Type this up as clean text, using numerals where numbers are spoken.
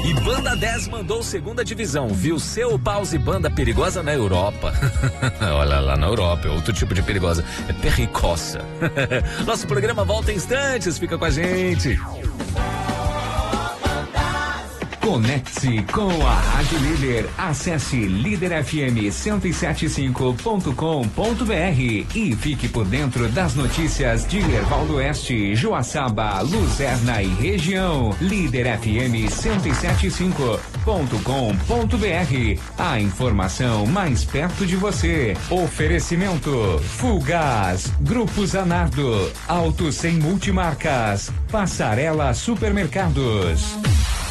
E Banda 10 mandou segunda divisão, viu seu pause banda perigosa na Europa. Olha lá, na Europa, é outro tipo de perigosa, é perricoça. Nosso programa volta em instantes, fica com a gente. Conecte-se com a Rádio Líder. Acesse liderfm1075.com.br e fique por dentro das notícias de Erval do Oeste, Joaçaba, Luzerna e região. liderfm1075.com.br. A informação mais perto de você. Oferecimento Fulgaz, Grupo Zanardo, Auto Sem Multimarcas, Passarela Supermercados.